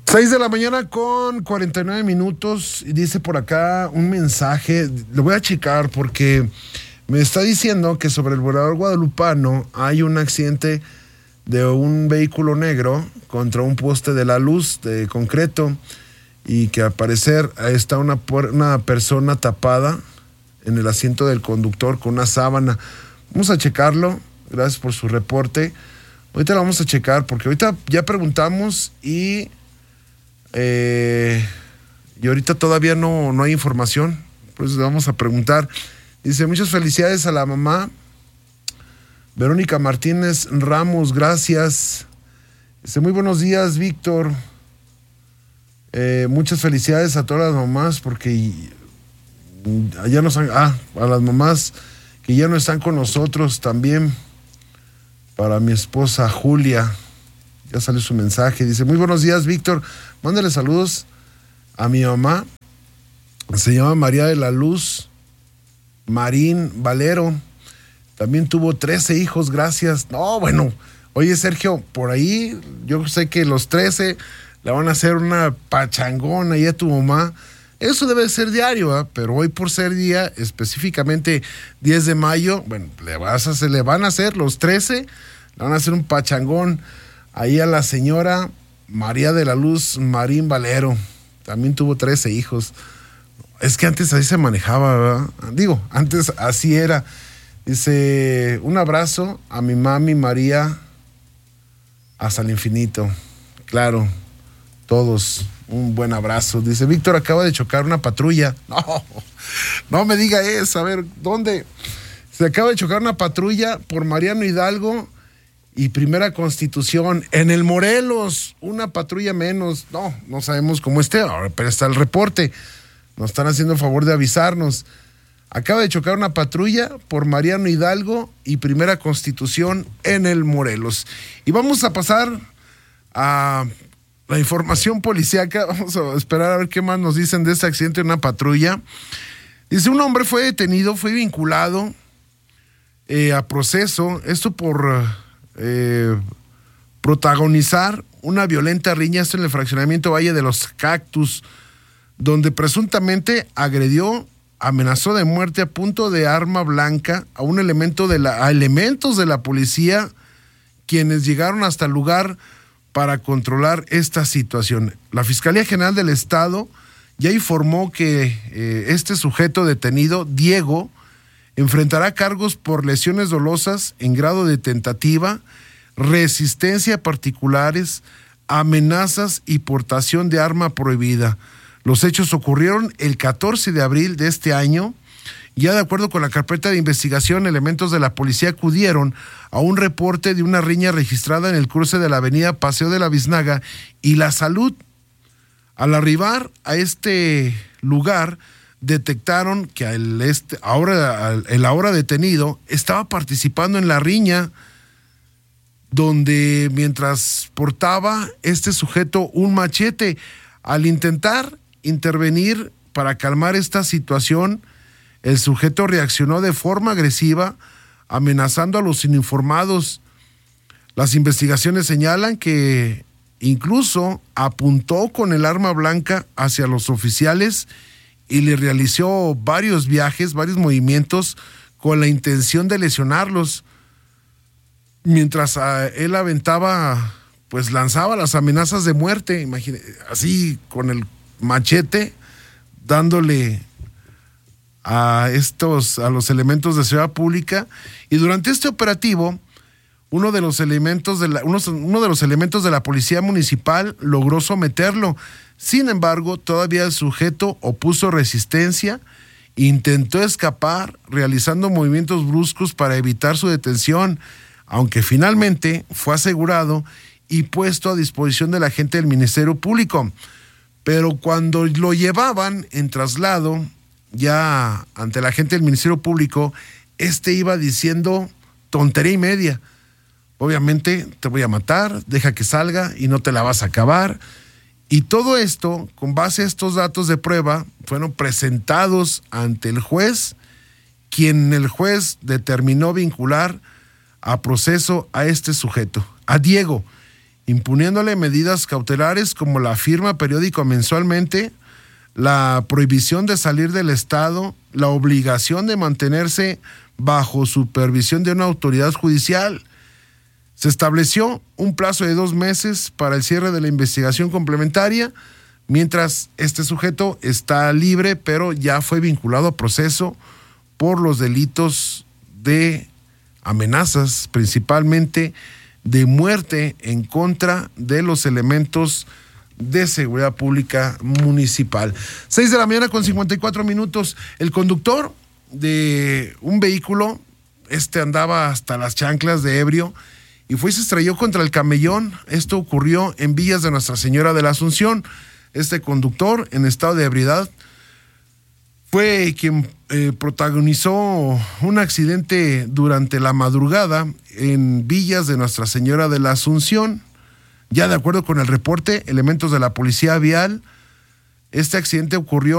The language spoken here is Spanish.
6 de la mañana con 49 minutos y dice por acá un mensaje, lo voy a checar porque me está diciendo que sobre el Bulevar Guadalupano hay un accidente de un vehículo negro contra un poste de la luz de concreto y que al parecer está una persona tapada en el asiento del conductor con una sábana. Vamos a checarlo, gracias por su reporte. Ahorita lo vamos a checar porque ahorita ya preguntamos y ahorita todavía no hay información, pues le vamos a preguntar. Dice, muchas felicidades a la mamá Verónica Martínez Ramos, gracias. Dice, muy buenos días, Víctor. Muchas felicidades a todas las mamás porque ya nos han, a las mamás que ya no están con nosotros también. Para mi esposa Julia, ya salió su mensaje. Dice, muy buenos días, Víctor. Mándale saludos a mi mamá. Se llama María de la Luz Marín Valero. También tuvo 13 hijos, gracias. No, bueno, oye, Sergio, por ahí yo sé que los 13 le van a hacer una pachangona ahí a tu mamá. Eso debe ser diario, ¿eh? Pero hoy por ser día, específicamente 10 de mayo, bueno, le van a hacer los 13, le van a hacer un pachangón ahí a la señora María de la Luz Marín Valero. También tuvo 13 hijos. Es que antes así se manejaba, ¿verdad? Digo, antes así era. Dice, un abrazo a mi mami María hasta el infinito. Claro, todos, un buen abrazo. Dice, Víctor, acaba de chocar una patrulla. No me diga eso. A ver, ¿dónde? Se acaba de chocar una patrulla por Mariano Hidalgo y Primera Constitución. En el Morelos, una patrulla menos. No sabemos cómo esté, pero está el reporte. Nos están haciendo el favor de avisarnos. Acaba de chocar una patrulla por Mariano Hidalgo y Primera Constitución en el Morelos. Y vamos a pasar a la información policíaca. Vamos a esperar a ver qué más nos dicen de este accidente de una patrulla. Dice, un hombre fue detenido, fue vinculado a proceso. Esto por protagonizar una violenta riña, esto en el fraccionamiento Valle de los Cactus, donde presuntamente agredió, amenazó de muerte a punto de arma blanca a elementos de la policía, quienes llegaron hasta el lugar para controlar esta situación. La Fiscalía General del Estado ya informó que este sujeto detenido, Diego, enfrentará cargos por lesiones dolosas en grado de tentativa, resistencia a particulares, amenazas y portación de arma prohibida. Los hechos ocurrieron el 14 de abril de este año. Ya de acuerdo con la carpeta de investigación, elementos de la policía acudieron a un reporte de una riña registrada en el cruce de la avenida Paseo de la Biznaga y La Salud. Al arribar a este lugar, detectaron que el ahora detenido estaba participando en la riña, donde mientras portaba este sujeto un machete. Al intentar intervenir para calmar esta situación, el sujeto reaccionó de forma agresiva, amenazando a los uniformados. Las investigaciones señalan que incluso apuntó con el arma blanca hacia los oficiales y le realizó varios movimientos con la intención de lesionarlos. Mientras él aventaba, pues lanzaba las amenazas de muerte, así con el machete, dándole a los elementos de seguridad pública. Y durante este operativo, uno de los elementos de la policía municipal logró someterlo. Sin embargo, todavía el sujeto opuso resistencia, intentó escapar, realizando movimientos bruscos para evitar su detención, aunque finalmente fue asegurado y puesto a disposición del agente del Ministerio Público. Pero cuando lo llevaban en traslado, ya ante la agente del Ministerio Público, iba diciendo tontería y media. Obviamente, te voy a matar, deja que salga y no te la vas a acabar. Y todo esto, con base a estos datos de prueba, fueron presentados ante el juez, quien el juez determinó vincular a proceso a este sujeto, a Diego. imponiéndole medidas cautelares como la firma periódica mensualmente, la prohibición de salir del estado, la obligación de mantenerse bajo supervisión de una autoridad judicial. Se estableció un plazo de 2 meses para el cierre de la investigación complementaria, mientras este sujeto está libre, pero ya fue vinculado a proceso por los delitos de amenazas, principalmente de muerte en contra de los elementos de seguridad pública municipal. 6 de la mañana con 54 minutos. El conductor de un vehículo, andaba hasta las chanclas de ebrio y se estrelló contra el camellón. Esto ocurrió en Villas de Nuestra Señora de la Asunción. Este conductor en estado de ebriedad fue quien protagonizó un accidente durante la madrugada en Villas de Nuestra Señora de la Asunción. Ya de acuerdo con el reporte, elementos de la policía vial, este accidente ocurrió